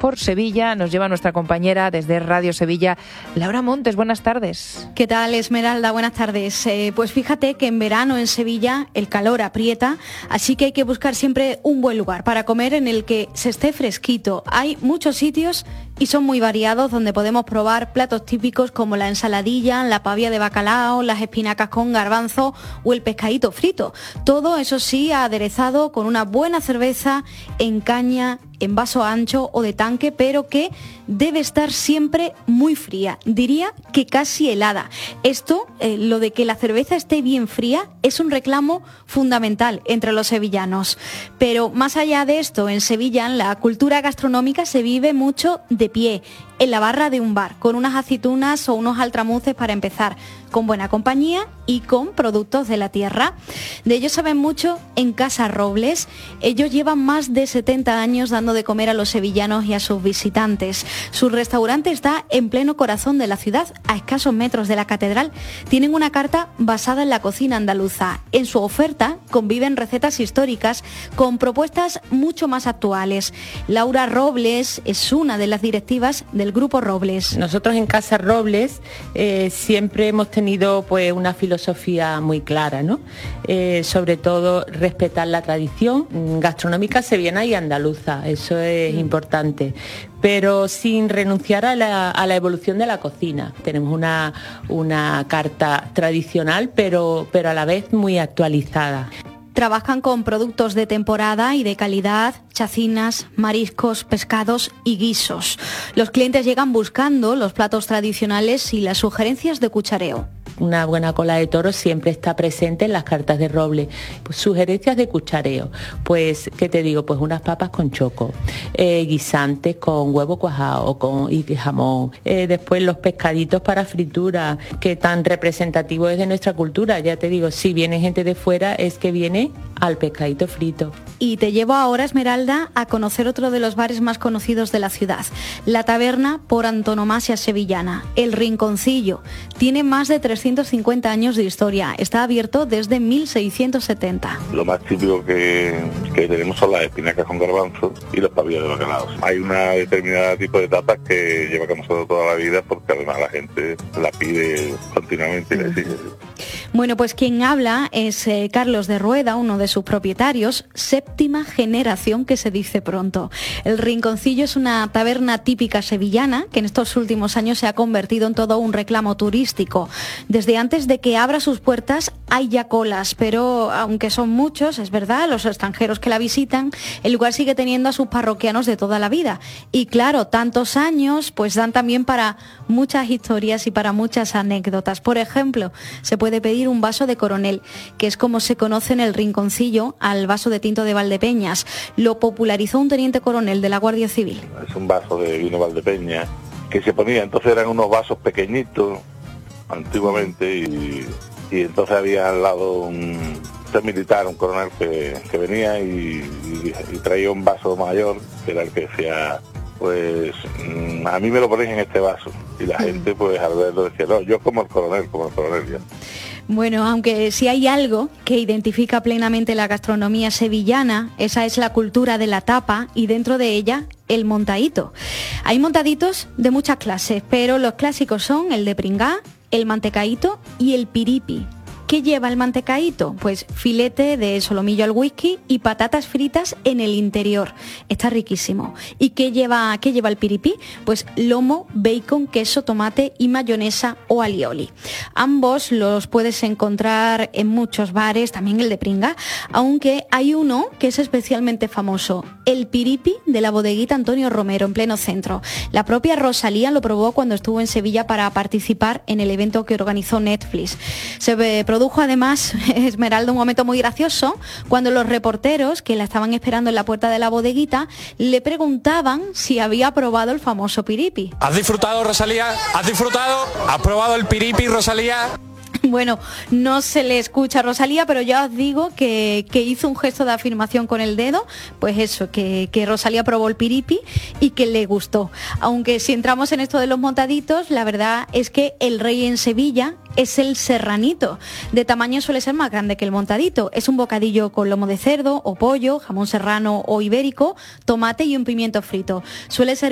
por Sevilla. Nos lleva nuestra compañera desde Radio Sevilla, Laura Montes. Buenas tardes. ¿Qué tal, Esmeralda? Buenas tardes. Pues fíjate que en verano en Sevilla el calor aprieta, así que hay que buscar siempre un buen lugar para comer en el que se esté fresquito. Hay muchos sitios y son muy variados donde podemos probar platos típicos como la ensaladilla, la pavia de bacalao, las espinacas con garbanzo o el pescadito frito. Todo eso sí aderezado con una buena cerveza en caña, en vaso ancho o de tanque, pero que debe estar siempre muy fría, diría que casi helada. Esto, lo de que la cerveza esté bien fría, es un reclamo fundamental entre los sevillanos. Pero más allá de esto, en Sevilla, la cultura gastronómica se vive mucho de pie, en la barra de un bar, con unas aceitunas o unos altramuces para empezar, con buena compañía y con productos de la tierra. De ellos saben mucho en Casa Robles. Ellos llevan más de 70 años dando de comer a los sevillanos y a sus visitantes. Su restaurante está en pleno corazón de la ciudad, a escasos metros de la catedral. Tienen una carta basada en la cocina andaluza. En su oferta conviven recetas históricas con propuestas mucho más actuales. Laura Robles es una de las directivas del Grupo Robles. Nosotros en Casa Robles siempre hemos tenido pues una filosofía muy clara, ¿no? Sobre todo respetar la tradición gastronómica sevillana y andaluza, eso es importante, pero sin renunciar a la evolución de la cocina. Tenemos una carta tradicional, pero a la vez muy actualizada. Trabajan con productos de temporada y de calidad, chacinas, mariscos, pescados y guisos. Los clientes llegan buscando los platos tradicionales y las sugerencias de cuchareo. Una buena cola de toro siempre está presente en las cartas de Robles. Pues, sugerencias de cuchareo, pues, ¿qué te digo? Pues unas papas con choco, guisantes con huevo cuajado y jamón, después los pescaditos para fritura, que tan representativo es de nuestra cultura. Ya te digo, si viene gente de fuera es que viene al pescadito frito. Y te llevo ahora, Esmeralda, a conocer otro de los bares más conocidos de la ciudad, la taberna por antonomasia sevillana, El Rinconcillo. Tiene más de 350 años de historia, está abierto desde 1670. Lo más típico que tenemos son las espinacas con garbanzo y los pavillos de bacalao. Hay una determinada tipo de tapas que lleva con nosotros toda la vida porque además la gente la pide continuamente y la exige. Bueno, pues quien habla es Carlos de Rueda, uno de sus propietarios, séptima generación que se dice pronto. El Rinconcillo es una taberna típica sevillana que en estos últimos años se ha convertido en todo un reclamo turístico. Desde antes de que abra sus puertas hay ya colas, pero aunque son muchos, es verdad, los extranjeros que la visitan, el lugar sigue teniendo a sus parroquianos de toda la vida. Y claro, tantos años pues dan también para muchas historias y para muchas anécdotas. Por ejemplo, se puede pedir un vaso de Coronel, que es como se conoce en el Rinconcillo al vaso de tinto de Valdepeñas. Lo popularizó un teniente coronel de la Guardia Civil. Es un vaso de vino Valdepeñas que se ponía, entonces eran unos vasos pequeñitos antiguamente y entonces había al lado un militar, un coronel que venía y traía un vaso mayor, que era el que decía, pues a mí me lo ponéis en este vaso. Y la gente pues al verlo decía, no, yo como el coronel ya. Bueno, aunque si hay algo que identifica plenamente la gastronomía sevillana, esa es la cultura de la tapa y dentro de ella el montadito. Hay montaditos de muchas clases, pero los clásicos son el de pringá, el mantecaíto y el piripi. ¿Qué lleva el mantecaíto? Pues filete de solomillo al whisky y patatas fritas en el interior. Está riquísimo. ¿Y qué lleva el piripí? Pues lomo, bacon, queso, tomate y mayonesa o alioli. Ambos los puedes encontrar en muchos bares, también el de pringa, aunque hay uno que es especialmente famoso, el piripi de la bodeguita Antonio Romero en pleno centro. La propia Rosalía lo probó cuando estuvo en Sevilla para participar en el evento que organizó Netflix. Se produjo además, Esmeralda, un momento muy gracioso cuando los reporteros que la estaban esperando en la puerta de la bodeguita le preguntaban si había probado el famoso piripi. ¿Has disfrutado, Rosalía? ¿Has disfrutado? ¿Has probado el piripi, Rosalía? Bueno, no se le escucha a Rosalía, pero ya os digo que hizo un gesto de afirmación con el dedo, pues eso, que Rosalía probó el piripi y que le gustó. Aunque si entramos en esto de los montaditos, la verdad es que el rey en Sevilla es el serranito. De tamaño suele ser más grande que el montadito. Es un bocadillo con lomo de cerdo o pollo, jamón serrano o ibérico, tomate y un pimiento frito. Suele ser